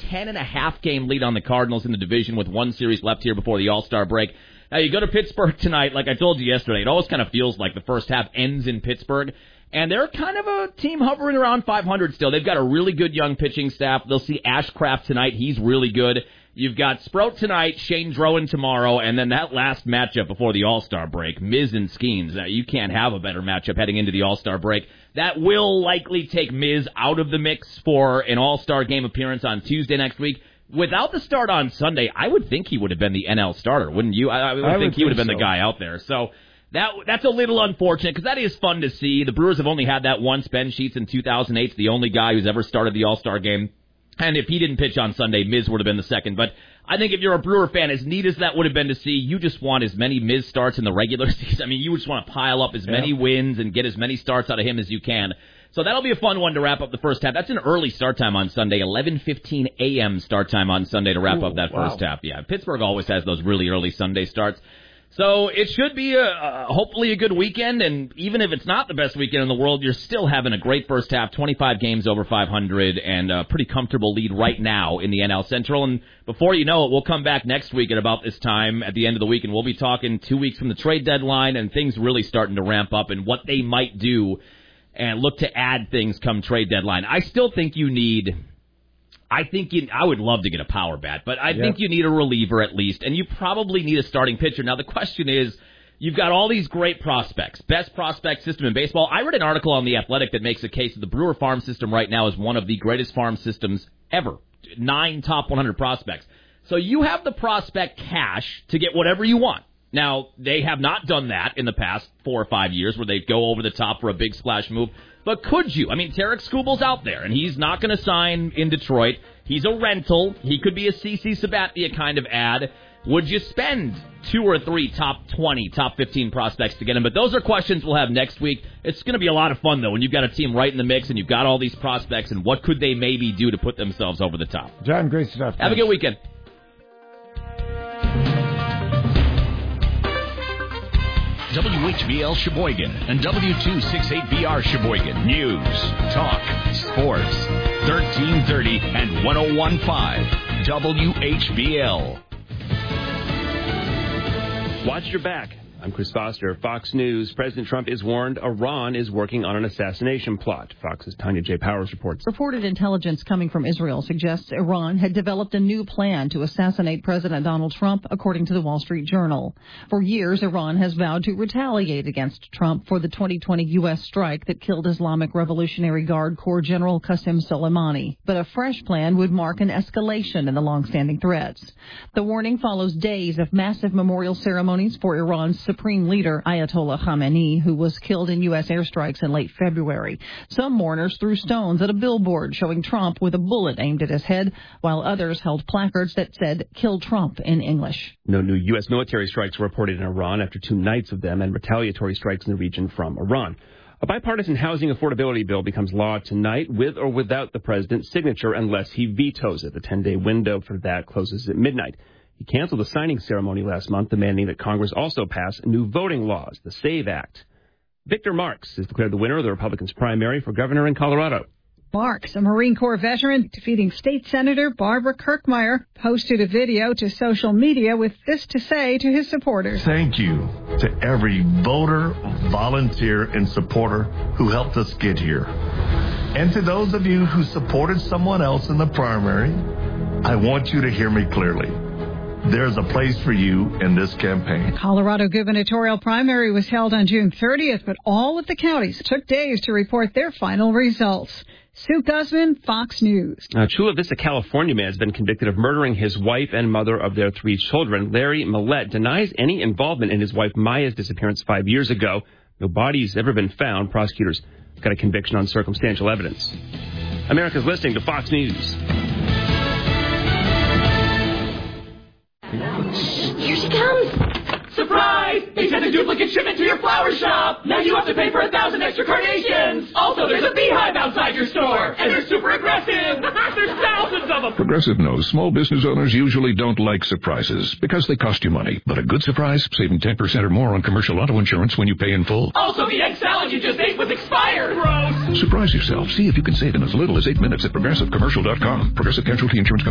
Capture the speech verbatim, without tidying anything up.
ten and a half game lead on the Cardinals in the division with one series left here before the All-Star break. Now, you go to Pittsburgh tonight, like I told you yesterday, it always kind of feels like the first half ends in Pittsburgh. And they're kind of a team hovering around five hundred still. They've got a really good young pitching staff. They'll see Ashcraft tonight. He's really good. You've got Sprout tonight, Shane Drowan tomorrow, and then that last matchup before the All-Star break, Miz and Skeens. Now, you can't have a better matchup heading into the All-Star break. That will likely take Miz out of the mix for an All-Star game appearance on Tuesday next week. Without the start on Sunday, I would think he would have been the N L starter, wouldn't you? I, I would I think would he would have been so. the guy out there. So that that's a little unfortunate because that is fun to see. The Brewers have only had that once. Ben Sheets in two thousand eight, the only guy who's ever started the All-Star game. And if he didn't pitch on Sunday, Miz would have been the second. But I think if you're a Brewer fan, as neat as that would have been to see, you just want as many Miz starts in the regular season. I mean, you just want to pile up as yeah. many wins and get as many starts out of him as you can. So that'll be a fun one to wrap up the first half. That's an early start time on Sunday, eleven fifteen a.m. start time on Sunday to wrap Ooh, up that wow. first half. Yeah, Pittsburgh always has those really early Sunday starts. So it should be a, uh, hopefully a good weekend, and even if it's not the best weekend in the world, you're still having a great first half, twenty-five games over five hundred, and a pretty comfortable lead right now in the N L Central. And before you know it, we'll come back next week at about this time at the end of the week, and we'll be talking two weeks from the trade deadline and things really starting to ramp up and what they might do and look to add things come trade deadline. I still think you need... I think you, I would love to get a power bat, but I yep. think you need a reliever at least, and you probably need a starting pitcher. Now, the question is, you've got all these great prospects, best prospect system in baseball. I read an article on The Athletic that makes a case that the Brewer farm system right now is one of the greatest farm systems ever. Nine top one hundred prospects. So you have the prospect cash to get whatever you want. Now, they have not done that in the past four or five years where they go over the top for a big splash move. But could you? I mean, Tarek Skubal's out there, and he's not going to sign in Detroit. He's a rental. He could be a C C Sabathia kind of ad. Would you spend two or three top twenty, top fifteen prospects to get him? But those are questions we'll have next week. It's going to be a lot of fun, though, when you've got a team right in the mix and you've got all these prospects, and what could they maybe do to put themselves over the top? John, great stuff. Have Thanks. a good weekend. W H B L Sheboygan and W two sixty-eight B R Sheboygan. News, talk, sports. thirteen thirty and one oh one point five W H B L. Watch your back. I'm Chris Foster, Fox News. President Trump is warned Iran is working on an assassination plot. Fox's Tanya J. Powers reports. Reported intelligence coming from Israel suggests Iran had developed a new plan to assassinate President Donald Trump, according to the Wall Street Journal. For years, Iran has vowed to retaliate against Trump for the twenty twenty U S strike that killed Islamic Revolutionary Guard Corps General Qasem Soleimani. But a fresh plan would mark an escalation in the long-standing threats. The warning follows days of massive memorial ceremonies for Iran's Supreme Leader Ayatollah Khamenei, who was killed in U S airstrikes in late February. Some mourners threw stones at a billboard showing Trump with a bullet aimed at his head, while others held placards that said, "Kill Trump" in English. No new U S military strikes were reported in Iran after two nights of them and retaliatory strikes in the region from Iran. A bipartisan housing affordability bill becomes law tonight with or without the president's signature unless he vetoes it. The ten-day window for that closes at midnight. He canceled the signing ceremony last month, demanding that Congress also pass new voting laws, the SAVE Act. Victor Marks is declared the winner of the Republicans' primary for governor in Colorado. Marks, a Marine Corps veteran, defeating State Senator Barbara Kirkmeyer, posted a video to social media with this to say to his supporters. Thank you to every voter, volunteer, and supporter who helped us get here. And to those of you who supported someone else in the primary, I want you to hear me clearly. There's a place for you in this campaign. The Colorado gubernatorial primary was held on June thirtieth, but all of the counties took days to report their final results. Sue Guzman, Fox News. Uh, Chula Vista, California man has been convicted of murdering his wife and mother of their three children. Larry Millette denies any involvement in his wife Maya's disappearance five years ago. No body's ever been found. Prosecutors got a conviction on circumstantial evidence. America's listening to Fox News. Here she comes! Surprise! They sent a duplicate shipment to your flower shop! Now you have to pay for a thousand extra carnations! Also, there's a beehive outside your store! And they're super aggressive! There's thousands of them! Progressive knows small business owners usually don't like surprises because they cost you money. But a good surprise, saving ten percent or more on commercial auto insurance when you pay in full. Also, the egg salad you just ate was expired! Gross! Surprise yourself. See if you can save in as little as eight minutes at Progressive Commercial dot com. Progressive Casualty Insurance Company.